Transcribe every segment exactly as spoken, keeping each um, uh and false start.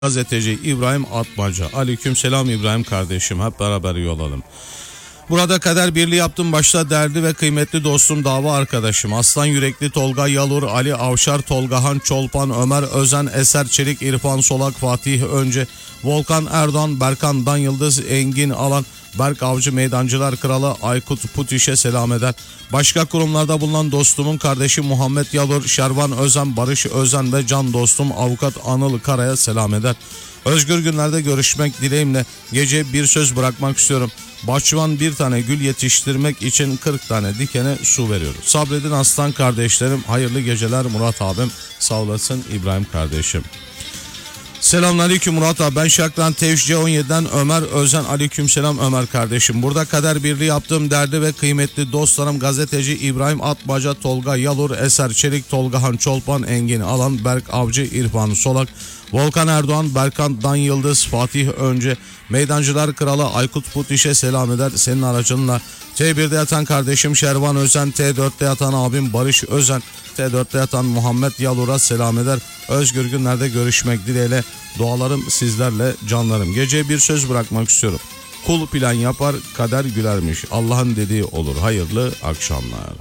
Gazeteci İbrahim Atmaca. Aleykümselam İbrahim kardeşim, hep beraber yol alalım. Burada kader birliği yaptım başta derdi ve kıymetli dostum, dava arkadaşım Aslan Yürekli, Tolga Yalur, Ali Avşar, Tolgahan Çolpan, Ömer Özen, Eser Çelik, İrfan Solak, Fatih Önce, Volkan Erdoğan, Berkan Dan Yıldız, Engin Alan, Berk Avcı, Meydancılar Kralı Aykut Putiş'e selam eder. Başka kurumlarda bulunan dostumun kardeşi Muhammed Yalur, Şervan Özen, Barış Özen ve can dostum Avukat Anıl Kara'ya selam eder. Özgür günlerde görüşmek dileğimle gece bir söz bırakmak istiyorum. Bahçıvan bir tane gül yetiştirmek için kırk tane dikene su veriyor. Sabredin aslan kardeşlerim. Hayırlı geceler Murat abim. Sağ olasın İbrahim kardeşim. Selamünaleyküm Murat abi. Ben Şakran T üç C on yedi'den Ömer Özen. Aleykümselam Ömer kardeşim. Burada kader birliği yaptığım derdi ve kıymetli dostlarım gazeteci İbrahim Atmaca, Tolga Yalur, Eser Çelik, Tolgahan Çolpan, Engin Alan, Berk Avcı, İrfan Solak, Volkan Erdoğan, Berkan Dan Yıldız, Fatih Önce, Meydancılar Kralı Aykut Putiş'e selam eder. Senin aracınla T bir'de yatan kardeşim Şervan Özen, T dört'te yatan abim Barış Özen, T dört'te yatan Muhammed Yalur'a selam eder. Özgür günlerde görüşmek dileğiyle, dualarım sizlerle canlarım. Geceye bir söz bırakmak istiyorum. Kul plan yapar, kader gülermiş. Allah'ın dediği olur. Hayırlı akşamlar.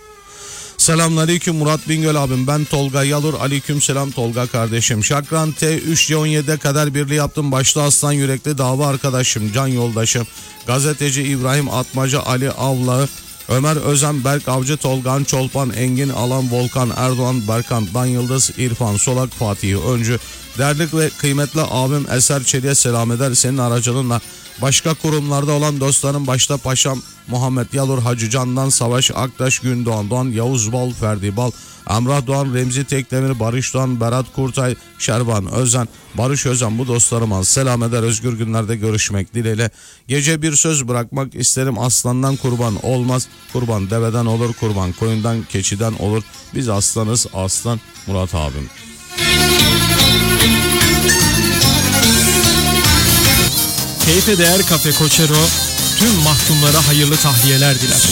Selamünaleyküm Murat Bingöl abim. Ben Tolga Yalur. Aleykümselam Tolga kardeşim. Şakran T üç C on yedi'de kader birliği yaptım. Başta Aslan Yürekli, dava arkadaşım, can yoldaşım, gazeteci İbrahim Atmaca, Ali Avlağı, Ömer Özen, Berk Avcı, Tolgan Çolpan, Engin Alan, Volkan Erdoğan, Berkan Dan Yıldız, İrfan Solak, Fatih Öncü, değerli ve kıymetli abim Eser Çelik'e selam eder. Senin aracılığınla başka kurumlarda olan dostlarım başta Paşam Muhammed Yalur, Hacı Candan Savaş, Aktaş, Gündoğan Doğan, Yavuz Bal, Ferdi Bal, Emrah Doğan, Remzi Tekdemir, Barış Doğan, Berat Kurtay, Şervan Özen, Barış Özen, bu dostlarıma selam eder. Özgür günlerde görüşmek dileğiyle. Gece bir söz bırakmak isterim. Aslandan kurban olmaz. Kurban deveden olur, kurban koyundan, keçiden olur. Biz aslanız, aslan Murat abim. Keyfe Değer Kafe Koçero tüm mahkumlara hayırlı tahliyeler diler.